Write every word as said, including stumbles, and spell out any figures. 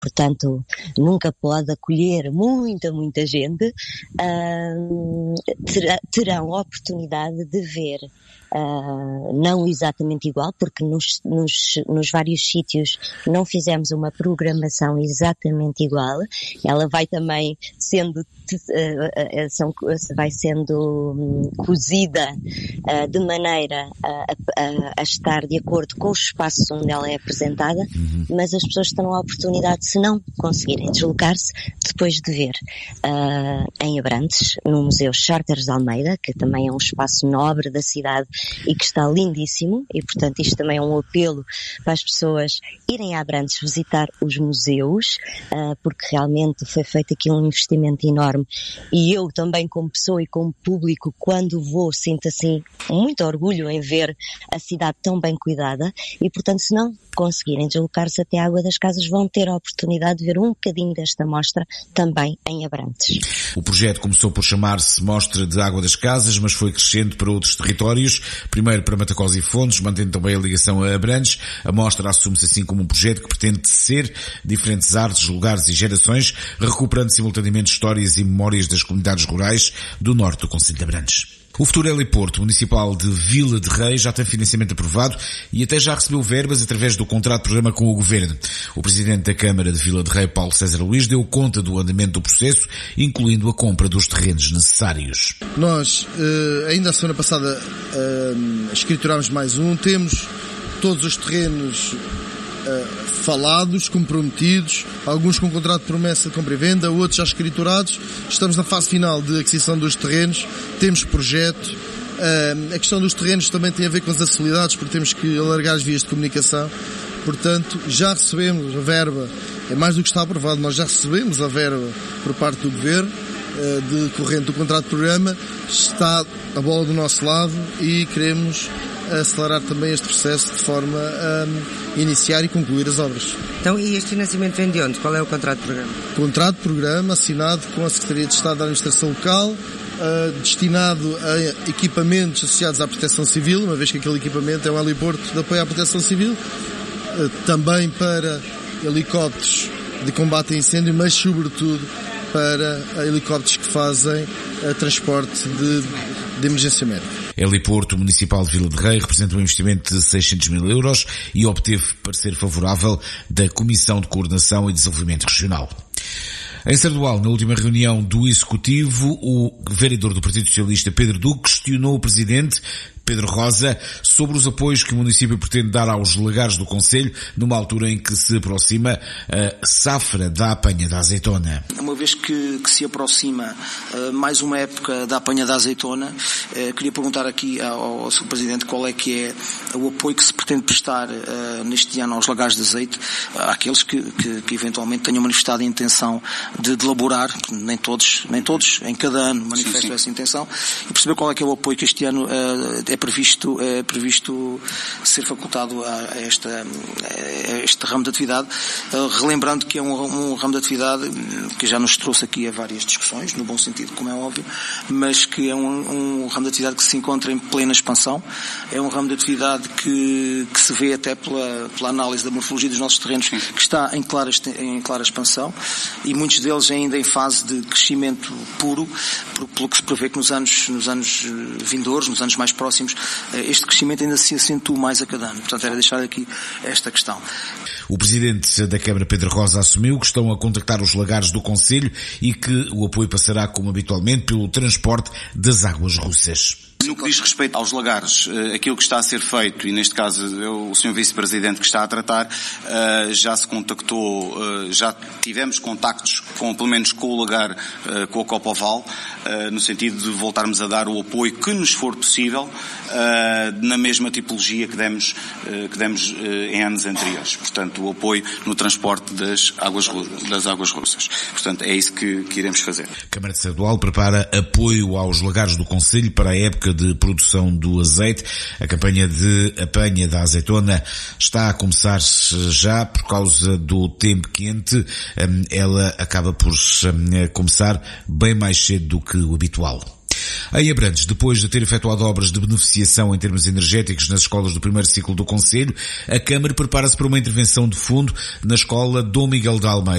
portanto nunca pode acolher muita, muita gente, uh, terá, terão a oportunidade de ver, uh, não exatamente igual, porque nos, nos, nos vários sítios não fizemos uma programação exatamente igual, ela vai também sendo, uh, uh, são, vai sendo um, cozida uh, de maneira a, a, a estar de acordo com os espaços onde ela é apresentada, uhum. mas as pessoas terão a oportunidade, se não conseguirem deslocar-se, depois de ver uh, em Abrantes, no Museu Charters de Almeida, que também é um espaço nobre da cidade e que está lindíssimo, e portanto isto também é um apelo para as pessoas irem a Abrantes visitar os museus, uh, porque realmente foi feito aqui um investimento enorme, e eu também como pessoa e como público, quando vou, sinto assim muito orgulho em ver a cidade tão bem cuidada, e portanto se não conseguirem deslocar-se até a Água das Casas, vão ter a oportunidade de ver um bocadinho desta mostra também em Abrantes. O projeto começou por chamar-se Mostra de Água das Casas, mas foi crescendo para outros territórios, primeiro para Matacosa e Fontes, mantendo também a ligação a Abrantes. A mostra assume-se assim como um projeto que pretende ser diferentes artes, lugares e gerações, recuperando simultaneamente histórias e memórias das comunidades rurais do norte do concelho de Abrantes. O futuro heliporto municipal de Vila de Rei já tem financiamento aprovado e até já recebeu verbas através do contrato de programa com o Governo. O Presidente da Câmara de Vila de Rei, Paulo César Luís, deu conta do andamento do processo, incluindo a compra dos terrenos necessários. Nós, ainda a semana passada, escriturámos mais um, temos todos os terrenos falados, comprometidos, alguns com contrato de promessa de compra e venda, outros já escriturados. Estamos na fase final de aquisição dos terrenos, temos projeto. A questão dos terrenos também tem a ver com as acessibilidades, porque temos que alargar as vias de comunicação. Portanto, já recebemos a verba, é mais do que está aprovado, nós já recebemos a verba por parte do Governo, decorrente do contrato de programa, está a bola do nosso lado e queremos acelerar também este processo de forma a iniciar e concluir as obras. Então, e este financiamento vem de onde? Qual é o contrato de programa? Contrato de programa assinado com a Secretaria de Estado da Administração Local, uh, destinado a equipamentos associados à Proteção Civil, uma vez que aquele equipamento é um heliporto de apoio à Proteção Civil, uh, também para helicópteros de combate a incêndio, mas sobretudo para helicópteros que fazem uh, transporte de, de emergência médica. Heliporto Municipal de Vila de Rei representa um investimento de seiscentos mil euros e obteve parecer favorável da Comissão de Coordenação e Desenvolvimento Regional. Em Sardual, na última reunião do Executivo, o vereador do Partido Socialista, Pedro Duque, questionou o Presidente, Pedro Rosa, sobre os apoios que o município pretende dar aos legares do concelho numa altura em que se aproxima a safra da apanha da azeitona. Uma vez que, que se aproxima uh, mais uma época da apanha da azeitona, uh, queria perguntar aqui ao, ao senhor Presidente qual é que é o apoio que se pretende prestar uh, neste ano aos lagares de azeite, uh, àqueles que, que, que eventualmente tenham manifestado a intenção de, de elaborar, nem todos, nem todos, em cada ano manifestam sim, sim. essa intenção, e perceber qual é que é o apoio que este ano uh, é previsto, é previsto ser facultado a, esta, a este ramo de atividade, relembrando que é um, um ramo de atividade que já nos trouxe aqui a várias discussões, no bom sentido, como é óbvio, mas que é um, um ramo de atividade que se encontra em plena expansão, é um ramo de atividade que, que se vê até pela, pela análise da morfologia dos nossos terrenos, que está em clara, em clara expansão, e muitos deles ainda em fase de crescimento puro, pelo que se prevê que nos anos, nos anos vindouros, nos anos mais próximos, este crescimento ainda se acentua mais a cada ano. Portanto, era deixar aqui esta questão. O Presidente da Câmara, Pedro Rosa, assumiu que estão a contactar os lagares do concelho e que o apoio passará, como habitualmente, pelo transporte das águas russas. No que diz respeito aos lagares, aquilo que está a ser feito, e neste caso o senhor Vice-Presidente que está a tratar, já se contactou, já tivemos contactos com, pelo menos com o lagar, com a Copoval, no sentido de voltarmos a dar o apoio que nos for possível, na mesma tipologia que demos, que demos em anos anteriores. Portanto, o apoio no transporte das águas, das águas russas. Portanto, é isso que, que iremos fazer. A Câmara de Sardual prepara apoio aos lagares do concelho para a época de produção do azeite. A campanha de apanha da azeitona está a começar já por causa do tempo quente. Ela acaba por começar bem mais cedo do que o habitual. Em Abrantes, depois de ter efetuado obras de beneficiação em termos energéticos nas escolas do primeiro ciclo do Conselho, a Câmara prepara-se para uma intervenção de fundo na escola Dom Miguel de Almeida.